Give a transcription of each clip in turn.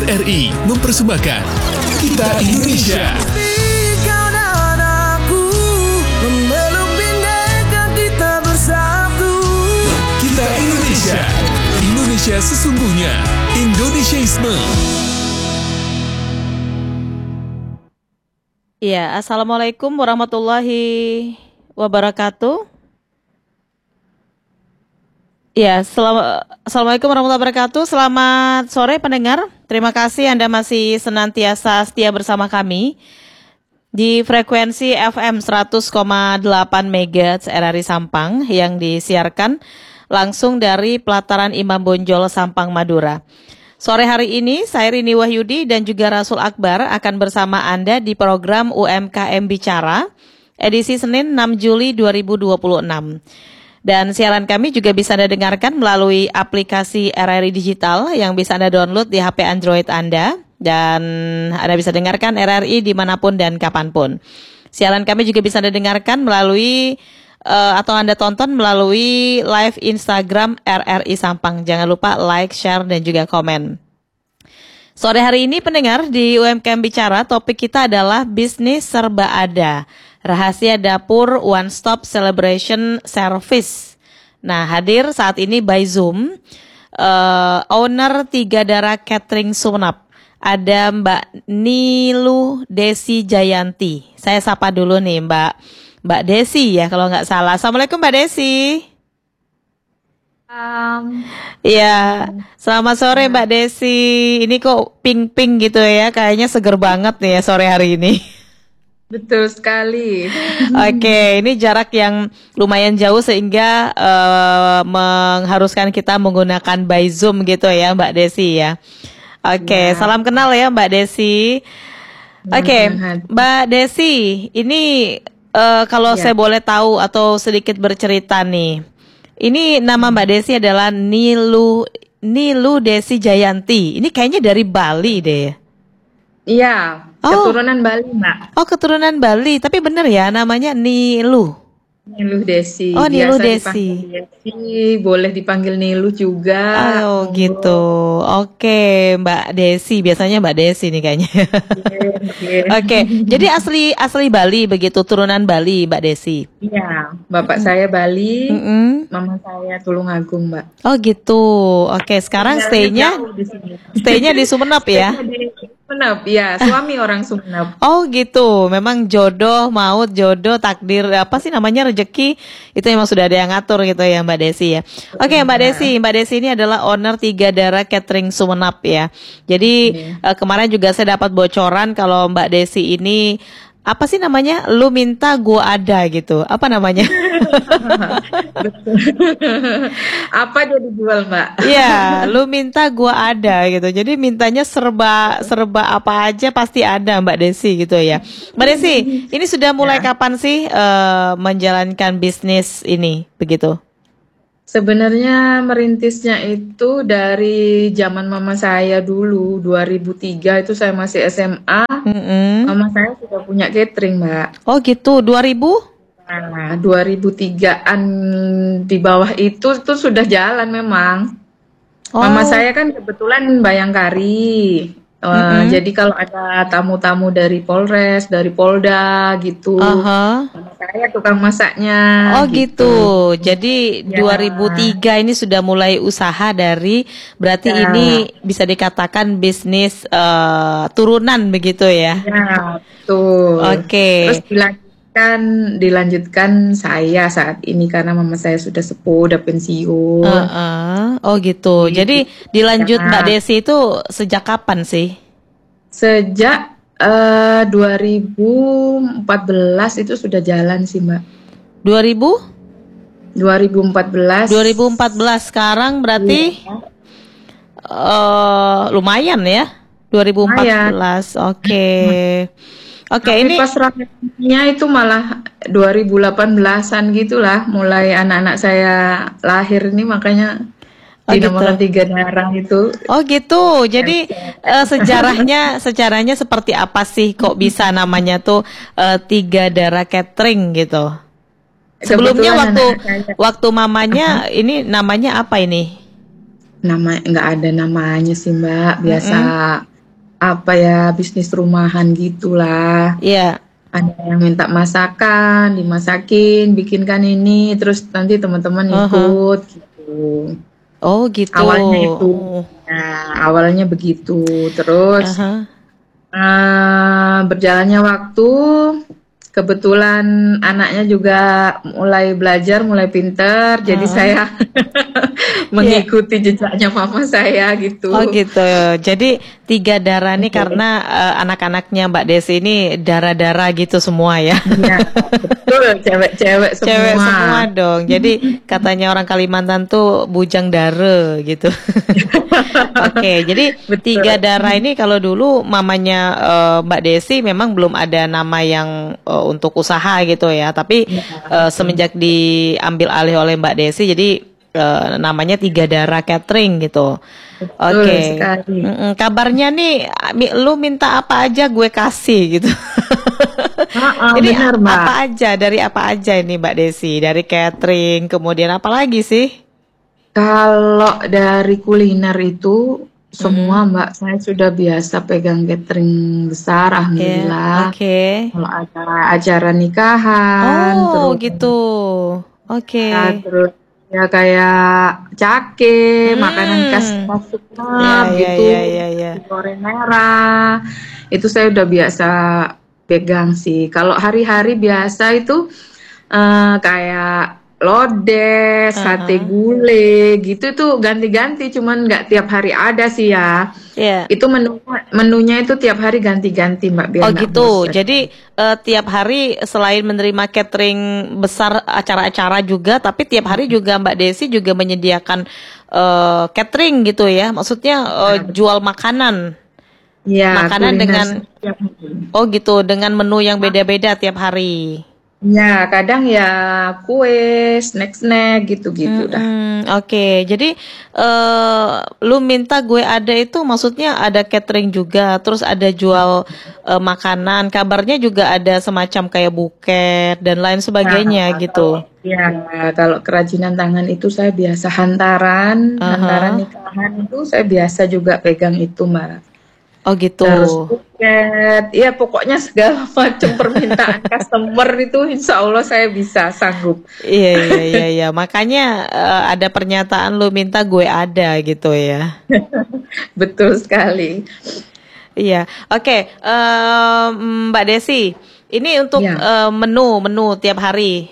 RRI mempersembahkan Kita Indonesia. Kau dan aku memeluk bineka kita bersatu. Kita Indonesia. Indonesia sesungguhnya. Indonesiaisme. Ya, Assalamualaikum warahmatullahi wabarakatuh. Ya, Assalamualaikum warahmatullahi wabarakatuh. Selamat sore pendengar. Terima kasih Anda masih senantiasa setia bersama kami di frekuensi FM 100,8 MHz RRI Sampang yang disiarkan langsung dari Pelataran Imam Bonjol, Sampang, Madura. Sore hari ini, saya Rini Wahyudi dan juga Rasul Akbar akan bersama Anda di program UMKM Bicara, edisi Senin 6 Juli 2026. Dan siaran kami juga bisa Anda dengarkan melalui aplikasi RRI Digital yang bisa Anda download di HP Android Anda. Dan Anda bisa dengarkan RRI dimanapun dan kapanpun. Siaran kami juga bisa Anda dengarkan melalui atau Anda tonton melalui live Instagram RRI Sampang. Jangan lupa like, share, dan juga komen. Sore hari ini pendengar di UMKM Bicara, topik kita adalah bisnis serba ada. Rahasia dapur One Stop Celebration Service. Nah, hadir saat ini by Zoom owner Tiga Darah Catering Sumenep. Ada Mbak Nilu Desi Jayanti. Saya sapa dulu nih Mbak Desi ya kalau nggak salah. Assalamualaikum Mbak Desi. Ya, selamat sore Mbak Desi. Ini kok pink-pink gitu ya, kayaknya seger banget nih ya sore hari ini. Betul sekali. Oke, ini jarak yang lumayan jauh sehingga mengharuskan kita menggunakan by Zoom gitu ya Mbak Desi ya. Oke, salam kenal ya Mbak Desi. Oke, Mbak Desi, ini kalau saya boleh tahu atau sedikit bercerita nih. Ini nama Mbak Desi adalah Nilu Desi Jayanti. Ini kayaknya dari Bali deh ya. Iya, keturunan Bali, Mbak. Oh, keturunan Bali, tapi benar ya namanya Nilu. Nilu Desi. Oh, Nilu Biasa Desi. Desi. Boleh dipanggil Nilu juga. Oh, gitu. Oke, Mbak Desi, biasanya Mbak Desi nih kayaknya. Oke, jadi asli Bali begitu, turunan Bali, Mbak Desi. Iya, bapak saya Bali, mama saya Tulungagung, Mbak. Oh, gitu. Oke, sekarang stay-nya di Sumenep ya. Sumenep, ya, suami orang Sumenep. Oh gitu, memang jodoh, maut, jodoh, takdir, apa sih namanya, rezeki, itu memang sudah ada yang ngatur gitu ya Mbak Desi ya. Oke Mbak Desi ini adalah owner Tiga Darah Catering Sumenep ya. Jadi kemarin juga saya dapat bocoran kalau Mbak Desi ini, apa sih namanya, lu minta gua ada gitu, apa namanya? Apa jadi jual Mbak? Iya, lu minta gua ada gitu. Jadi mintanya serba apa aja pasti ada Mbak Desi gitu ya. Mbak Desi, ini sudah mulai kapan sih menjalankan bisnis ini begitu? Sebenarnya merintisnya itu dari zaman mama saya dulu, 2003 itu saya masih SMA. Mama saya sudah punya catering, Mbak. Oh gitu, 2000? Nah, 2003-an di bawah itu sudah jalan memang. Mama saya kan kebetulan Bayangkari. Jadi kalau ada tamu-tamu dari Polres, dari Polda gitu, mama saya tukang masaknya. Oh gitu. Jadi 2003 ini sudah mulai usaha dari, berarti ini bisa dikatakan bisnis turunan begitu ya? Ya, betul. Oke. Terus dilanjutkan saya saat ini karena mama saya sudah sepuh, udah pensiun. Oh gitu. Jadi dilanjut Mbak Desi itu sejak kapan sih? Sejak 2014 itu sudah jalan sih Mbak. 2014 sekarang berarti lumayan ya. 2014. Oke. Oke, ini pas ramenya itu malah 2018-an gitulah, mulai anak-anak saya lahir ini, makanya dinamakan Tiga Darah itu. Oh gitu. Jadi sejarahnya seperti apa sih kok bisa namanya tuh Tiga Darah Catering gitu? Sebelumnya waktu mamanya ini namanya apa ini? Nama nggak ada namanya sih Mbak, biasa apa ya, bisnis rumahan gitulah. Iya. Ada yang minta masakan, dimasakin, bikinkan ini, terus nanti teman-teman ikut gitu. Oh gitu. Awalnya itu, nah, awalnya begitu. Terus Aha. berjalannya waktu, kebetulan anaknya juga mulai belajar, mulai pinter, jadi saya mengikuti jejaknya mama saya gitu. Oh gitu. Jadi 3 darah nih karena anak-anaknya Mbak Desi ini darah-darah gitu semua ya. Iya, betul, cewek-cewek semua. Cewek semua dong. Jadi katanya orang Kalimantan tuh bujang dara gitu. Oke, jadi Betul. 3 darah ini kalau dulu mamanya Mbak Desi memang belum ada nama yang untuk usaha gitu ya. Tapi semenjak diambil alih oleh Mbak Desi, jadi namanya 3 darah catering gitu. Oke. sekali. Kabarnya nih, lu minta apa aja gue kasih gitu. Ini benar, Mbak. apa aja, dari apa aja ini Mbak Desi? Dari catering, kemudian apa lagi sih? Kalau dari kuliner itu semua Mbak, saya sudah biasa pegang catering besar, alhamdulillah. Oke. Kalau ada acara nikahan, Oh, terus gitu. Oke. terus ya kayak cake, makanan khas Sumenep gitu, Ya. goreng merah, itu saya udah biasa pegang sih. Kalau hari-hari biasa itu kayak lodeh, sate gulai gitu tuh ganti-ganti, cuman nggak tiap hari ada sih ya. Iya. Itu menunya itu tiap hari ganti-ganti Mbak, biar Oh nggak gitu. bosan. Jadi tiap hari selain menerima catering besar acara-acara juga, tapi tiap hari juga Mbak Desi juga menyediakan catering gitu ya. Maksudnya jual makanan. Ya, Makanan kuliner dengan setiap hari. Oh gitu, dengan menu yang beda-beda tiap hari. Ya, kadang ya kue, snack-snack gitu-gitu dah. Oke, jadi lu minta gue ada itu maksudnya ada catering juga, terus ada jual makanan. Kabarnya juga ada semacam kayak buket dan lain sebagainya gitu. Ya, kalau kerajinan tangan itu saya biasa hantaran nikahan itu saya biasa juga pegang itu, Mbak. Oh gitu. Terus buket, ya pokoknya segala macam permintaan customer itu insya Allah saya bisa sanggup. Iya. Makanya ada pernyataan lu minta gue ada gitu ya. Betul sekali. Iya, oke. Mbak Desi, ini untuk Ya. menu tiap hari,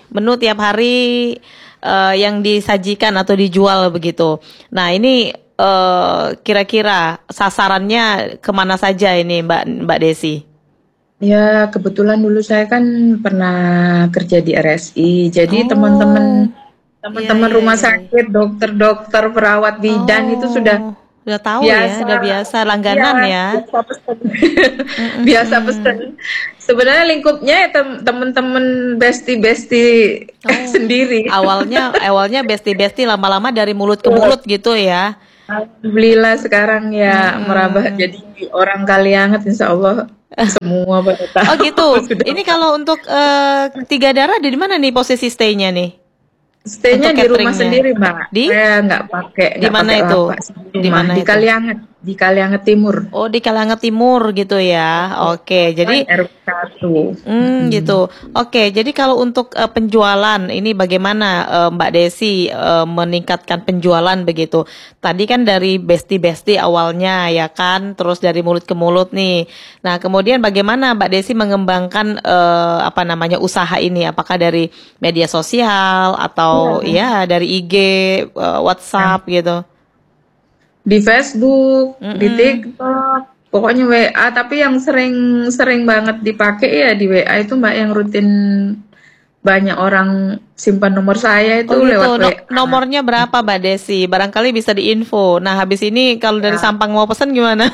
yang disajikan atau dijual begitu. Nah, ini kira-kira sasarannya kemana saja ini Mbak Desi? Ya, kebetulan dulu saya kan pernah kerja di RSI. Jadi teman-teman rumah sakit, dokter-dokter, perawat bidan itu sudah tahu biasa, ya, udah biasa langganan ya. Biasa pesen. Biasa pesen. Sebenarnya lingkupnya ya teman-teman bestie sendiri. Awalnya besti-besti, lama-lama dari mulut ke mulut gitu ya. Alhamdulillah sekarang ya merambah jadi orang Kalianget, insya Allah semua pada tahu. Oh gitu. Ini kalau untuk 3 darah di mana nih posisi stay-nya nih? Stay-nya Untuk di rumah cateringnya. sendiri, Mbak. Di? Saya nggak pakai. Di mana itu? Di mana Di itu? Kalianget, di Kalianget Timur. Oh, di Kalianget Timur gitu ya. Oke, jadi RW 1. gitu. Oke, jadi kalau untuk penjualan ini bagaimana Mbak Desi meningkatkan penjualan begitu? Tadi kan dari besti-besti awalnya ya kan, terus dari mulut ke mulut nih. Nah, kemudian bagaimana Mbak Desi mengembangkan usaha ini? Apakah dari media sosial atau ya dari IG, WhatsApp gitu? Di Facebook, di TikTok, pokoknya WA. Tapi yang sering banget dipakai ya di WA itu, Mbak, yang rutin banyak orang simpan nomor saya itu Oh gitu. lewat WA. Nomornya berapa Mbak Desi? Barangkali bisa diinfo. Nah, habis ini kalau dari Sampang mau pesan gimana?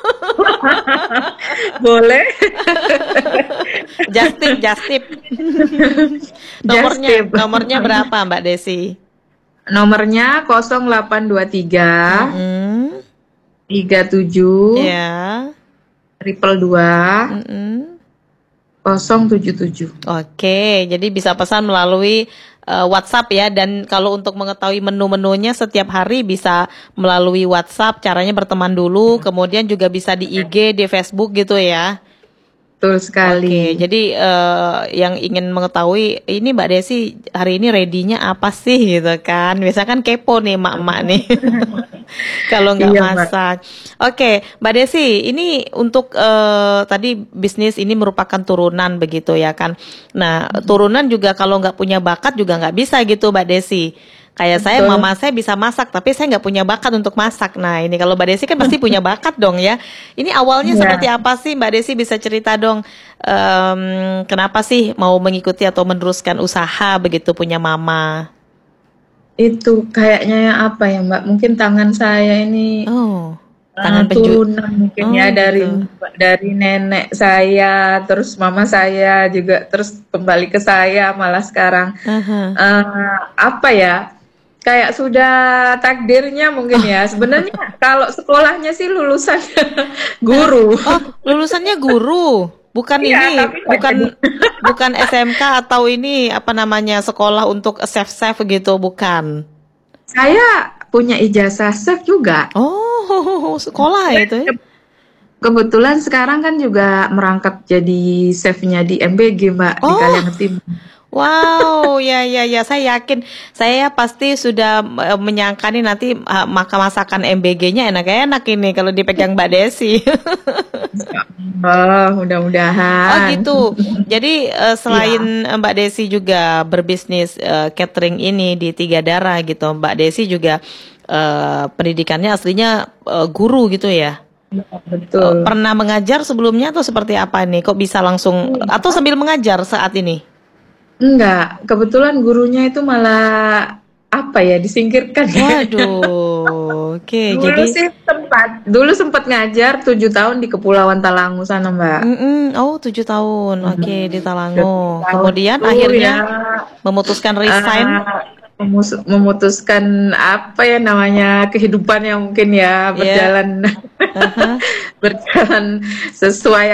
Boleh. Just tip. Nomornya berapa Mbak Desi? Nomornya 0823 37 Ya. 222 Mm-mm. 077. Oke, jadi bisa pesan melalui WhatsApp ya. Dan kalau untuk mengetahui menu-menunya setiap hari bisa melalui WhatsApp. Caranya berteman dulu, kemudian juga bisa di IG, di Facebook gitu ya. Betul sekali. Oke, jadi yang ingin mengetahui ini Mbak Desi hari ini ready-nya apa sih gitu kan? Biasanya kan kepo nih emak-emak nih kalau nggak Iya, Mbak. masak. Oke, Mbak Desi, ini untuk tadi bisnis ini merupakan turunan begitu ya kan? Nah, turunan juga kalau nggak punya bakat juga nggak bisa gitu Mbak Desi. Kayak saya, Betul. mama saya bisa masak, tapi saya nggak punya bakat untuk masak. Nah, ini kalau Mbak Desi kan pasti punya bakat dong ya. Ini awalnya Iya. seperti apa sih Mbak Desi, bisa cerita dong? Kenapa sih mau mengikuti atau meneruskan usaha begitu punya mama? Itu kayaknya apa ya Mbak? Mungkin tangan saya ini Oh, tangan turunan mungkin Oh, ya dari gitu. nenek saya, terus mama saya juga, terus kembali ke saya malah sekarang. Aha. Apa ya? Kayak sudah takdirnya mungkin ya. Sebenarnya kalau sekolahnya sih lulusan guru. Oh, lulusannya guru, bukan Iya, ini, tapi nggak bukan jadi. bukan SMK atau ini apa namanya sekolah untuk chef-chef gitu, bukan? Saya punya ijazah chef juga. Oh, sekolah itu ya? Kebetulan sekarang kan juga merangkap jadi chefnya di MBG Mbak di Oh, Kalianget Timur. wow, ya, saya yakin, saya pasti sudah menyangka nih nanti masakan MBG-nya enak-enak ini kalau dipegang Mbak Desi. Oh, Oh mudah-mudahan. gitu. Jadi Iya. selain Mbak Desi juga berbisnis catering ini di Tiga Darah gitu, Mbak Desi juga pendidikannya aslinya guru gitu ya. Betul. Pernah mengajar sebelumnya atau seperti apa nih? Kok bisa langsung atau sambil mengajar saat ini? Enggak, kebetulan gurunya itu malah apa ya disingkirkan kayaknya. Waduh, oke. Dulu Jadi, sih sempat ngajar 7 tahun di Kepulauan Talangu sana Mbak. oh 7 tahun, oke di 7 Talango. tahun Kemudian itu akhirnya ya memutuskan resign. memutuskan apa ya namanya kehidupan yang mungkin ya Ya, berjalan aha. berjalan sesuai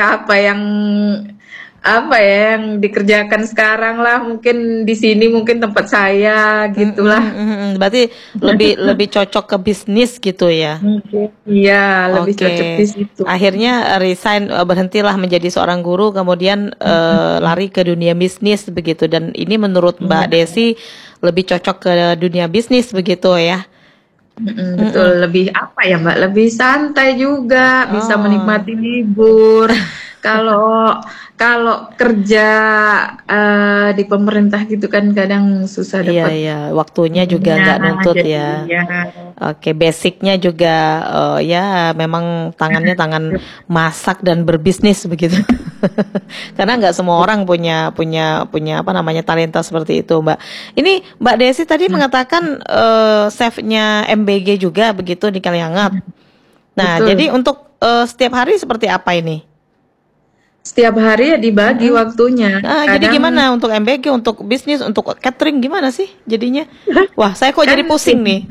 apa ya yang dikerjakan sekarang lah, mungkin di sini mungkin tempat saya gitulah. Berarti lebih cocok ke bisnis gitu ya. Mungkin iya lebih cocok di Oke. situ. Akhirnya resign, berhentilah menjadi seorang guru, kemudian lari ke dunia bisnis begitu. Dan ini menurut Mbak Desi lebih cocok ke dunia bisnis begitu ya. Betul, lebih apa ya Mbak, lebih santai juga, bisa Oh, menikmati libur. Kalau kalau kerja di pemerintah gitu kan kadang susah iya dapat ya, waktunya juga nggak nuntut jadi ya. ya Oke, basicnya juga ya memang tangannya tangan masak dan berbisnis begitu. Karena nggak semua orang punya apa namanya talenta seperti itu, Mbak. Ini Mbak Desi tadi mengatakan chefnya MBG juga begitu di Kalianget. Nah, betul. jadi untuk setiap hari seperti apa ini? Setiap hari ya dibagi waktunya. Jadi Kadang gimana untuk MBG, untuk bisnis, untuk catering gimana sih jadinya? Wah, saya kok jadi kan pusing nih.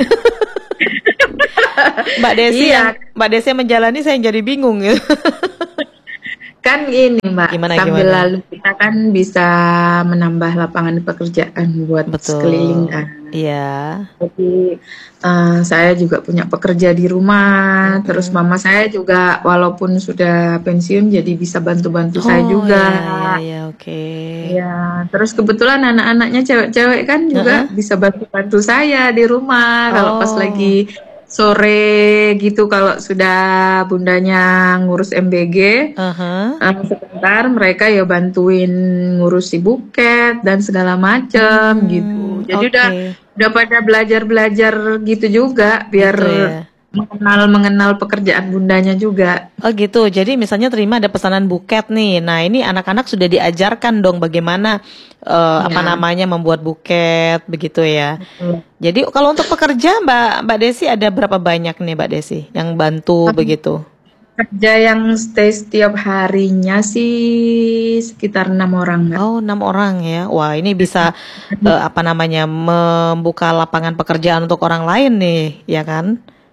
iya Mbak Desi yang menjalani saya jadi bingung gitu. kan ini Mbak, Gimana sambil gimana? lalu kita kan bisa menambah lapangan pekerjaan buat sekeliling Betul. kan. Iya. Jadi saya juga punya pekerja di rumah, terus mama saya juga walaupun sudah pensiun jadi bisa bantu-bantu saya Oh juga. ya, oke. Ya, terus kebetulan anak-anaknya cewek-cewek kan juga bisa bantu-bantu saya di rumah kalau pas Oh, lagi sore gitu, kalau sudah bundanya ngurus MBG, aha. sebentar mereka ya bantuin ngurus si buket dan segala macem gitu. Jadi Oke. udah pada belajar-belajar gitu juga biar Gitu ya. mengenal pekerjaan bundanya juga. Oh gitu. Jadi misalnya terima ada pesanan buket nih. Nah, ini anak-anak sudah diajarkan dong bagaimana apa Ya. namanya membuat buket begitu ya. Jadi kalau untuk pekerja Mbak Desi ada berapa banyak nih Mbak Desi yang bantu begitu? Kerja yang stay setiap harinya sih sekitar 6 orang, Mbak. Oh, 6 orang ya. Wah, ini bisa apa namanya membuka lapangan pekerjaan untuk orang lain nih, ya kan?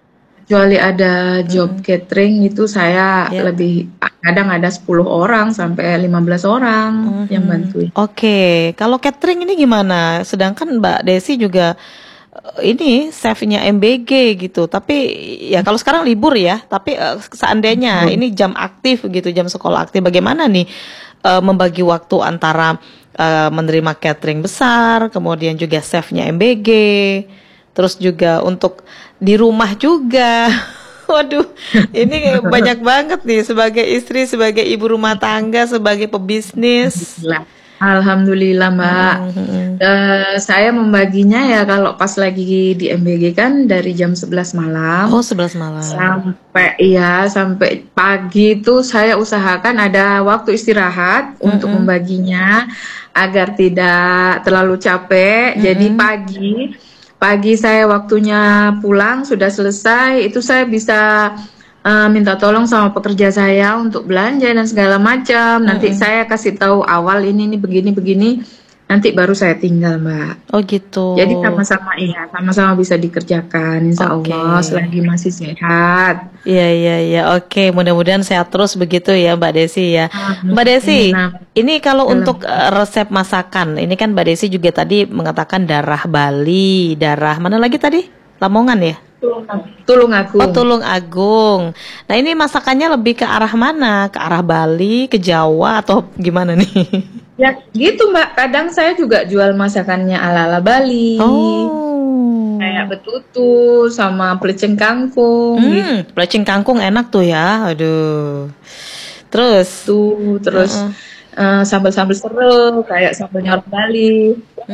kecuali ada job catering itu saya Ya. lebih kadang ada 10 orang sampai 15 orang yang bantuin. Oke, kalau catering ini gimana? Sedangkan Mbak Desi juga ini chefnya MBG gitu. Tapi ya kalau sekarang libur ya, tapi seandainya ini jam aktif gitu, jam sekolah aktif, bagaimana nih membagi waktu antara menerima catering besar, kemudian juga chefnya MBG, terus juga untuk di rumah juga. Waduh, ini banyak banget nih sebagai istri, sebagai ibu rumah tangga, sebagai pebisnis. Alhamdulillah Mbak. Saya membaginya ya kalau pas lagi di MBG kan dari jam 11 malam Oh, 11 malam. sampai pagi itu saya usahakan ada waktu istirahat untuk membaginya agar tidak terlalu capek. Jadi pagi saya waktunya pulang sudah selesai, itu saya bisa minta tolong sama pekerja saya untuk belanja dan segala macam. Nanti saya kasih tahu awal ini begini, nanti baru saya tinggal Mbak. Oh gitu. Jadi sama-sama bisa dikerjakan, insya Oke. Allah selagi masih sehat. Iya, oke. Mudah-mudahan sehat terus begitu ya Mbak Desi ya. Mbak Desi, ini kalau untuk resep masakan, ini kan Mbak Desi juga tadi mengatakan darah Bali, darah mana lagi tadi? Lamongan ya? Tulungagung. Oh, Tulungagung. Nah, ini masakannya lebih ke arah mana? Ke arah Bali, ke Jawa, atau gimana nih? Ya gitu Mbak, kadang saya juga jual masakannya ala-ala Bali. Oh. Kayak betutu sama pelecing kangkung gitu. Pelecing kangkung enak tuh ya. Aduh. Terus? Terus sambal-sambal seru kayak sambal nyorok Bali.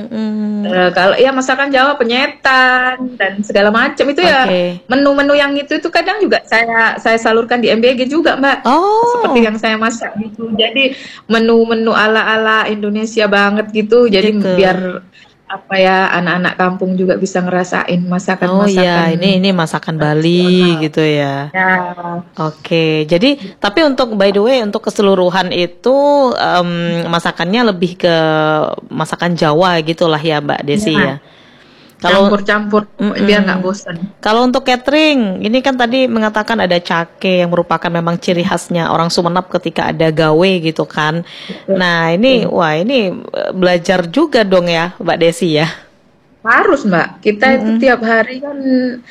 Kalau ya masakan Jawa penyetan dan segala macam itu ya menu-menu yang itu kadang juga saya salurkan di MBG juga Mbak. Seperti yang saya masak gitu. Jadi menu-menu ala-ala Indonesia banget gitu. Jadi biar apa ya anak-anak kampung juga bisa ngerasain masakan-masakan. Oh iya, ini masakan Bali gitu ya. Ya. Oke, jadi tapi untuk by the way untuk keseluruhan itu masakannya lebih ke masakan Jawa gitulah ya Mbak Desi ya. Kalau campur-campur biar nggak bosan. Kalau untuk catering, ini kan tadi mengatakan ada cake yang merupakan memang ciri khasnya orang Sumenep ketika ada gawe gitu kan. Nah ini, wah ini belajar juga dong ya Mbak Desi ya. Harus Mbak, kita itu tiap hari kan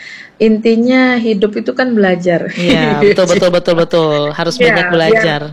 intinya hidup itu kan belajar. Iya betul, harus banyak belajar.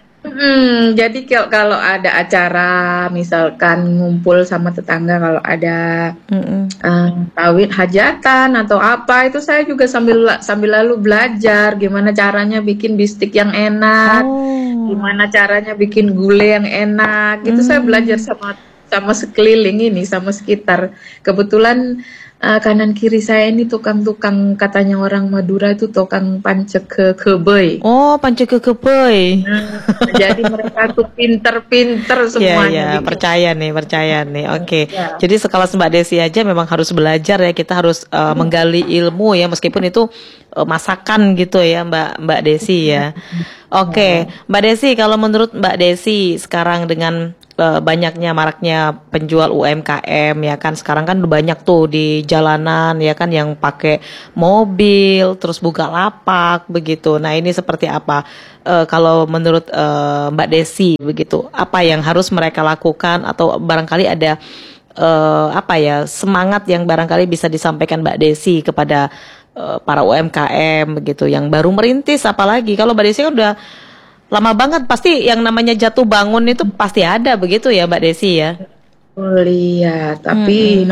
Jadi kalau ada acara misalkan ngumpul sama tetangga, kalau ada kawin hajatan atau apa itu saya juga sambil lalu belajar gimana caranya bikin bistik yang enak, gimana caranya bikin gulai yang enak. Gitu saya belajar sama sekeliling ini, sama sekitar. Kebetulan kanan kiri saya ini tukang-tukang, katanya orang Madura itu tukang pancek kebei. Oh, pancek kebei. Jadi mereka tuh pinter-pinter semuanya. Iya, gitu. Percaya nih. Oke. Yeah. Jadi sekelas Mbak Desi aja memang harus belajar ya. Kita harus menggali ilmu ya, meskipun itu masakan gitu ya, Mbak Desi ya. Oke. Mbak Desi, kalau menurut Mbak Desi sekarang dengan banyaknya maraknya penjual UMKM ya kan, sekarang kan banyak tuh di jalanan ya kan yang pakai mobil terus buka lapak begitu. Nah ini seperti apa kalau menurut Mbak Desi begitu, apa yang harus mereka lakukan atau barangkali ada apa ya semangat yang barangkali bisa disampaikan Mbak Desi kepada para UMKM begitu yang baru merintis, apalagi kalau Mbak Desi kan udah lama banget, pasti yang namanya jatuh bangun itu pasti ada begitu ya Mbak Desi ya. Iya, tapi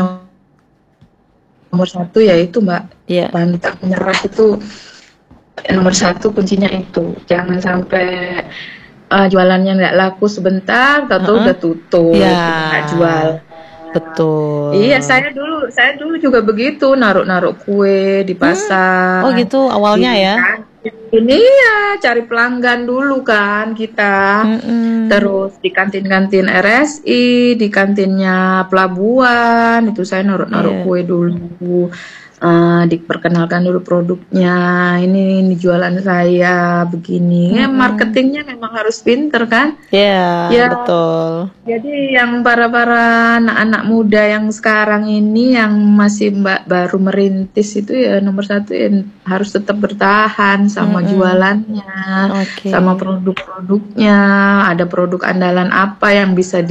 nomor satu ya itu Mbak, pantang menyerah itu nomor satu, kuncinya itu. Jangan sampai jualannya nggak laku sebentar, tahu-tahu udah tutup, nggak jual. Betul. Iya, saya dulu juga begitu, naruh kue di pasar. Oh gitu awalnya ya. Ini ya cari pelanggan dulu kan kita. Terus di kantin-kantin RSI, di kantinnya pelabuhan itu saya naruh kue dulu. diperkenalkan dulu produknya, ini jualan saya begini. Ya, marketingnya memang harus pinter kan? Ya, Ya, betul. jadi yang para anak-anak muda yang sekarang ini yang masih baru merintis itu ya nomor satu ya harus tetap bertahan sama jualannya, Oke. sama produk-produknya. Ada produk andalan apa yang bisa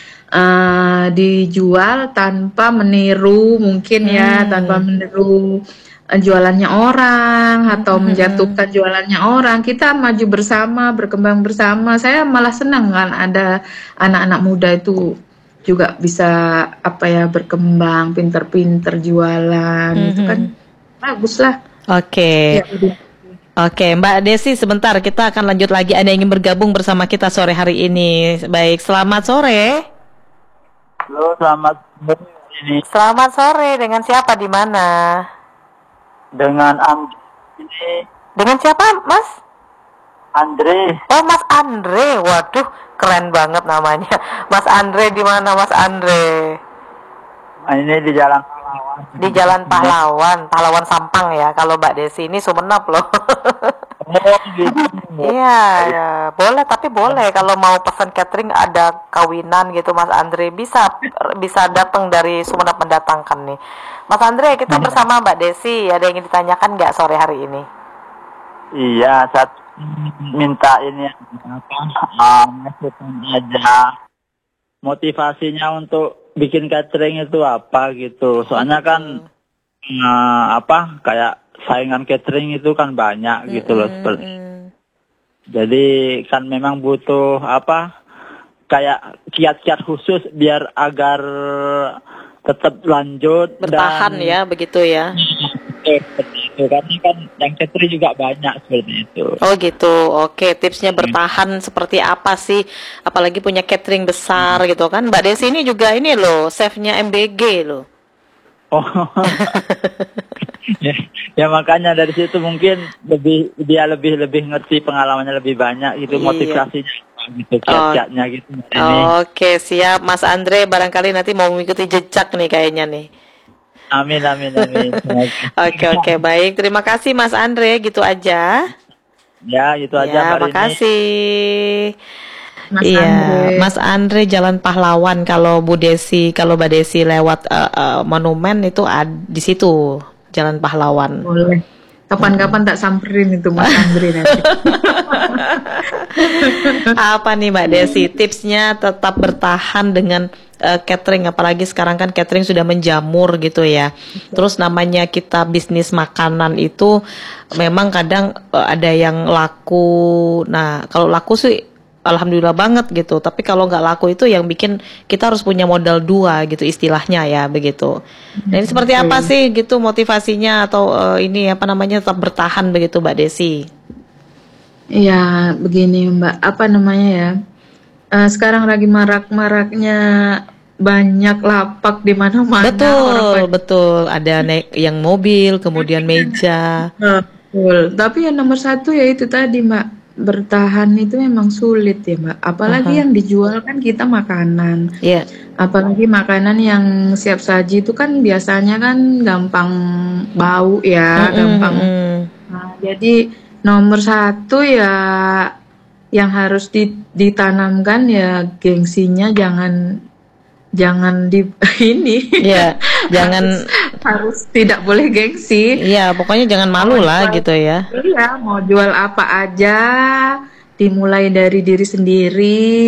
dijual tanpa meniru mungkin ya, tanpa meniru jualannya orang atau menjatuhkan jualannya orang. Kita maju bersama, berkembang bersama. Saya malah senang kan ada anak-anak muda itu juga bisa berkembang, pinter-pinter jualan. Itu kan bagus lah. Oke. Ya, udah. Oke, Mbak Desi, sebentar kita akan lanjut lagi. Ada yang ingin bergabung bersama kita sore hari ini. Baik, selamat sore. Halo, selamat sore. Ini Selamat sore. Dengan siapa di mana? dengan ini Dengan siapa, Mas? Andre. Oh, Mas Andre. Waduh, keren banget namanya. Mas Andre di mana, Mas Andre? Ini di Jalan Pahlawan. Di Jalan Pahlawan Sampang ya. Kalau Mbak Desi ini Sumenep loh. Oh, gitu. Iya, ya. Tapi boleh kalau mau pesan catering ada kawinan gitu Mas Andre bisa datang dari Sumenep mendatangkan nih. Mas Andre, kita bersama Mbak Desi. Ada yang ingin ditanyakan nggak sore hari ini? Iya, minta ini masukan aja motivasinya untuk bikin catering itu apa gitu. Soalnya kan kayak saingan catering itu kan banyak gitu loh seperti. Jadi kan memang butuh kayak kiat-kiat khusus biar agar tetap lanjut Bertahan dan ya, begitu ya. seperti itu. Karena kan yang catering juga banyak seperti itu. Oh gitu, oke. Tipsnya bertahan seperti apa sih? Apalagi punya catering besar gitu kan. Mbak Desi ini juga ini loh, chefnya MBG loh. Oh. ya makanya dari situ mungkin dia lebih ngerti, pengalamannya lebih banyak gitu, Iya. motivasinya gitu, kiat-kiatnya gitu. Oke, siap Mas Andre. Barangkali nanti mau mengikuti jejak nih kayaknya nih. Amin. Oke, baik. Terima kasih Mas Andre, gitu aja. Ya, itu aja Ya, Mbak Rini. makasih. Mas Iya, Andre. Mas Andre Jalan Pahlawan. Kalau Mbak Desi lewat monumen itu di situ Jalan Pahlawan. Boleh. Kapan-kapan tak samperin itu Mas Andre nanti. Apa nih Mbak Desi tipsnya tetap bertahan dengan catering, apalagi sekarang kan catering sudah menjamur gitu ya. Terus namanya kita bisnis makanan itu memang kadang ada yang laku. Nah, kalau laku sih alhamdulillah banget gitu. Tapi kalau nggak laku itu yang bikin kita harus punya modal dua gitu istilahnya ya begitu. Nah, ini seperti apa sih gitu motivasinya atau ini tetap bertahan begitu Mbak Desi? Ya, begini Mbak, ya? Sekarang lagi marak-maraknya banyak lapak di mana-mana. Betul. Ada yang mobil, kemudian meja. Betul. Tapi yang nomor satu ya itu tadi Mbak, bertahan itu memang sulit ya Mbak. Apalagi yang dijual kan kita makanan. Iya. Apalagi makanan yang siap saji itu kan biasanya kan gampang bau ya, gampang. Nah, jadi nomor satu ya yang harus ditanamkan ya gengsinya jangan di ini. Iya, jangan harus tidak boleh gengsi. Iya, pokoknya jangan malu lah gitu ya. Iya, mau jual apa aja dimulai dari diri sendiri.